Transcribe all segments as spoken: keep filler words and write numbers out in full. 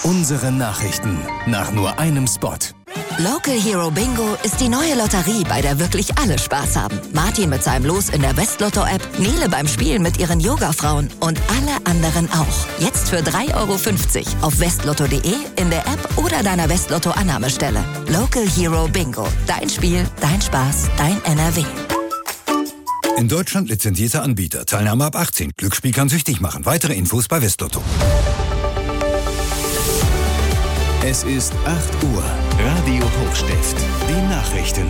Unsere Nachrichten nach nur einem Spot. Local Hero Bingo ist die neue Lotterie, bei der wirklich alle Spaß haben. Martin mit seinem Los in der Westlotto-App, Nele beim Spielen mit ihren Yoga-Frauen und alle anderen auch. Jetzt für drei Euro fünfzig auf westlotto punkt de, in der App oder deiner Westlotto-Annahmestelle. Local Hero Bingo. Dein Spiel, dein Spaß, dein N R W. In Deutschland lizenzierter Anbieter. Teilnahme ab achtzehn. Glücksspiel kann süchtig machen. Weitere Infos bei Westlotto. Es ist acht Uhr. Radio Hochstift. Die Nachrichten.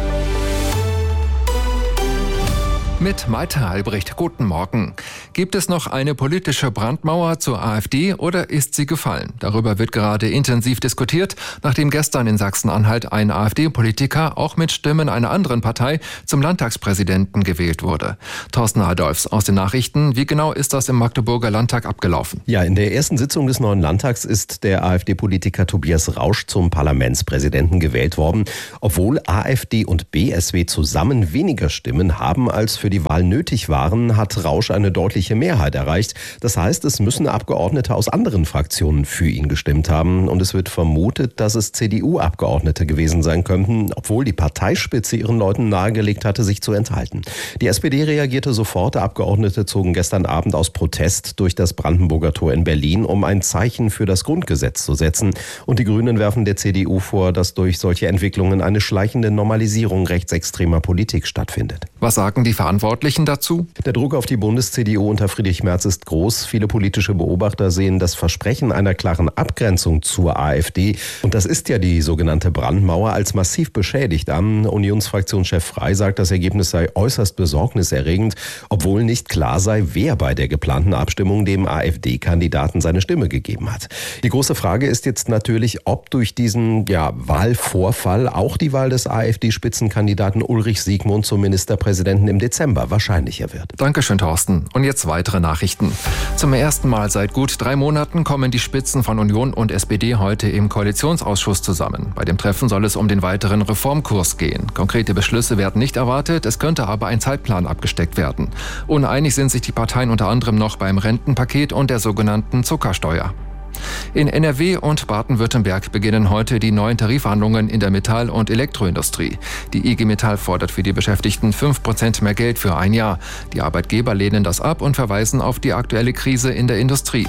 Mit Maite Albrecht, guten Morgen. Gibt es noch eine politische Brandmauer zur AfD oder ist sie gefallen? Darüber wird gerade intensiv diskutiert, nachdem gestern in Sachsen-Anhalt ein AfD-Politiker auch mit Stimmen einer anderen Partei zum Landtagspräsidenten gewählt wurde. Thorsten Adolfs aus den Nachrichten. Wie genau ist das im Magdeburger Landtag abgelaufen? Ja, in der ersten Sitzung des neuen Landtags ist der AfD-Politiker Tobias Rausch zum Parlamentspräsidenten gewählt worden, obwohl AfD und B S W zusammen weniger Stimmen haben als für die Wahl nötig waren, hat Rausch eine deutliche Mehrheit erreicht. Das heißt, es müssen Abgeordnete aus anderen Fraktionen für ihn gestimmt haben. Und es wird vermutet, dass es C D U-Abgeordnete gewesen sein könnten, obwohl die Parteispitze ihren Leuten nahegelegt hatte, sich zu enthalten. Die S P D reagierte sofort. Abgeordnete zogen gestern Abend aus Protest durch das Brandenburger Tor in Berlin, um ein Zeichen für das Grundgesetz zu setzen. Und die Grünen werfen der C D U vor, dass durch solche Entwicklungen eine schleichende Normalisierung rechtsextremer Politik stattfindet. Was sagen die Verantwortlichen dazu? Der Druck auf die Bundes-C D U unter Friedrich Merz ist groß. Viele politische Beobachter sehen das Versprechen einer klaren Abgrenzung zur AfD, und das ist ja die sogenannte Brandmauer, als massiv beschädigt an. Unionsfraktionschef Frey sagt, das Ergebnis sei äußerst besorgniserregend, obwohl nicht klar sei, wer bei der geplanten Abstimmung dem AfD-Kandidaten seine Stimme gegeben hat. Die große Frage ist jetzt natürlich, ob durch diesen ja, Wahlvorfall auch die Wahl des AfD-Spitzenkandidaten Ulrich Siegmund zum Ministerpräsidenten im Dezember wahrscheinlicher wird. Dankeschön, Thorsten. Und jetzt weitere Nachrichten. Zum ersten Mal seit gut drei Monaten kommen die Spitzen von Union und S P D heute im Koalitionsausschuss zusammen. Bei dem Treffen soll es um den weiteren Reformkurs gehen. Konkrete Beschlüsse werden nicht erwartet, es könnte aber ein Zeitplan abgesteckt werden. Uneinig sind sich die Parteien unter anderem noch beim Rentenpaket und der sogenannten Zuckersteuer. In N R W und Baden-Württemberg beginnen heute die neuen Tarifverhandlungen in der Metall- und Elektroindustrie. Die I G Metall fordert für die Beschäftigten fünf Prozent mehr Geld für ein Jahr. Die Arbeitgeber lehnen das ab und verweisen auf die aktuelle Krise in der Industrie.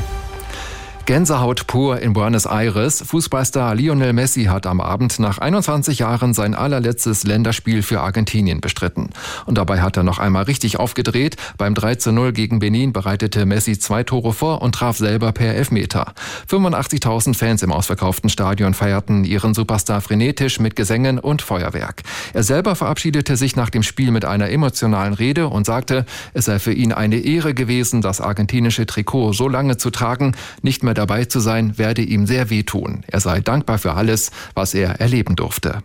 Gänsehaut pur in Buenos Aires. Fußballstar Lionel Messi hat am Abend nach einundzwanzig Jahren sein allerletztes Länderspiel für Argentinien bestritten. Und dabei hat er noch einmal richtig aufgedreht. Beim drei zu null gegen Benin bereitete Messi zwei Tore vor und traf selber per Elfmeter. fünfundachtzigtausend Fans im ausverkauften Stadion feierten ihren Superstar frenetisch mit Gesängen und Feuerwerk. Er selber verabschiedete sich nach dem Spiel mit einer emotionalen Rede und sagte, es sei für ihn eine Ehre gewesen, das argentinische Trikot so lange zu tragen. Nicht mehr dabei zu sein, werde ihm sehr wehtun. Er sei dankbar für alles, was er erleben durfte.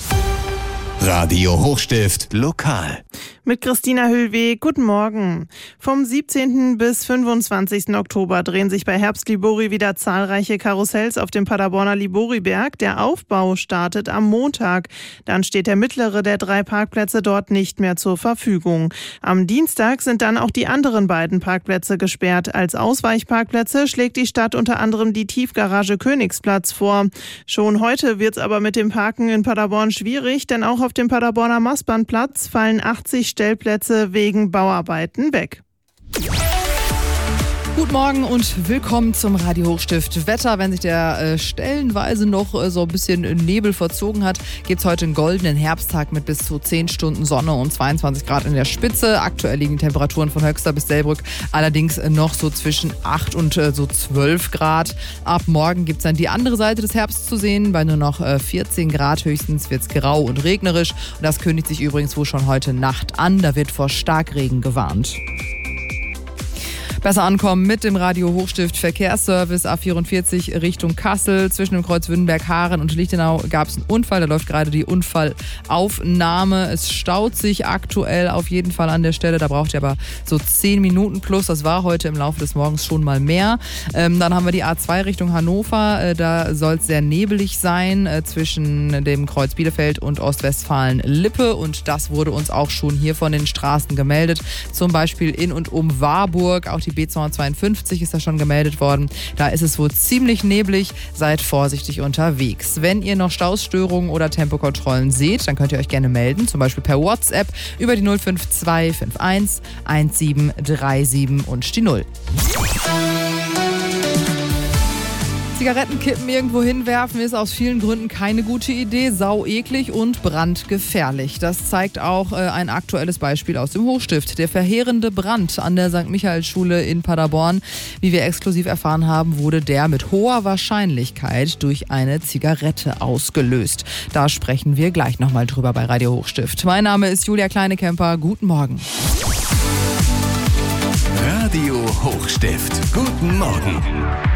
Radio Hochstift lokal. Mit Christina Höhlweg, guten Morgen. Vom siebzehnten bis fünfundzwanzigsten Oktober drehen sich bei Herbst Libori wieder zahlreiche Karussells auf dem Paderborner Liboriberg. Der Aufbau startet am Montag. Dann steht der mittlere der drei Parkplätze dort nicht mehr zur Verfügung. Am Dienstag sind dann auch die anderen beiden Parkplätze gesperrt. Als Ausweichparkplätze schlägt die Stadt unter anderem die Tiefgarage Königsplatz vor. Schon heute wird's aber mit dem Parken in Paderborn schwierig, denn auch auf dem Paderborner Maßbahnplatz fallen achtzig Stellplätze wegen Bauarbeiten weg. Guten Morgen und willkommen zum Radio Hochstift. Wetter, wenn sich der äh, stellenweise noch äh, so ein bisschen Nebel verzogen hat, gibt es heute einen goldenen Herbsttag mit bis zu zehn Stunden Sonne und zweiundzwanzig Grad in der Spitze. Aktuell liegen die Temperaturen von Höxter bis Delbrück allerdings noch so zwischen acht und äh, so zwölf Grad. Ab morgen gibt es dann die andere Seite des Herbsts zu sehen. Bei nur noch äh, vierzehn Grad höchstens wird es grau und regnerisch. Und das kündigt sich übrigens wohl schon heute Nacht an. Da wird vor Starkregen gewarnt. Besser ankommen mit dem Radio Hochstift Verkehrsservice A vierundvierzig Richtung Kassel. Zwischen dem Kreuz Wünnenberg-Haaren und Lichtenau gab es einen Unfall. Da läuft gerade die Unfallaufnahme. Es staut sich aktuell auf jeden Fall an der Stelle. Da braucht ihr aber so zehn Minuten plus. Das war heute im Laufe des Morgens schon mal mehr. Ähm, dann haben wir die A zwei Richtung Hannover. Äh, da soll es sehr nebelig sein äh, zwischen dem Kreuz Bielefeld und Ostwestfalen-Lippe. Und das wurde uns auch schon hier von den Straßen gemeldet. Zum Beispiel in und um Warburg. Auch die die B zweihundertzweiundfünfzig ist da schon gemeldet worden. Da ist es wohl ziemlich neblig. Seid vorsichtig unterwegs. Wenn ihr noch Stausstörungen oder Tempokontrollen seht, dann könnt ihr euch gerne melden, zum Beispiel per WhatsApp über die null fünf zwei fünf eins eins sieben drei sieben und die null. Zigarettenkippen irgendwo hinwerfen ist aus vielen Gründen keine gute Idee, sau eklig und brandgefährlich. Das zeigt auch äh, ein aktuelles Beispiel aus dem Hochstift. Der verheerende Brand an der Sankt Michaelsschule in Paderborn. Wie wir exklusiv erfahren haben, wurde der mit hoher Wahrscheinlichkeit durch eine Zigarette ausgelöst. Da sprechen wir gleich nochmal drüber bei Radio Hochstift. Mein Name ist Julia Kleinekemper. Guten Morgen. Radio Hochstift. Guten Morgen.